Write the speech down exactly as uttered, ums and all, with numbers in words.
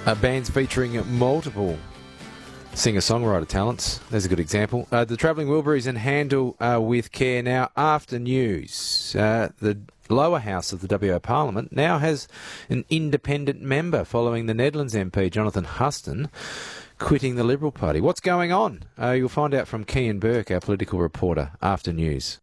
Uh, bands featuring multiple singer-songwriter talents. There's a good example. Uh, the Travelling Wilburys and Handle uh, with Care now. After news, uh, the lower house of the W A Parliament now has an independent member following the Nedlands M P, Jonathan Huston, quitting the Liberal Party. What's going on? Uh, you'll find out from Kian Burke, our political reporter, after news.